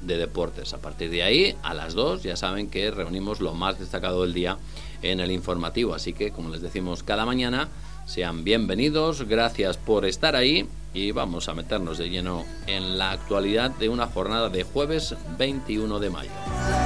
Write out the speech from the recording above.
de deportes. A partir de ahí, a las 2, ya saben que reunimos lo más destacado del día en el informativo. Así que, como les decimos cada mañana, sean bienvenidos, gracias por estar ahí y vamos a meternos de lleno en la actualidad de una jornada de jueves 21 de mayo.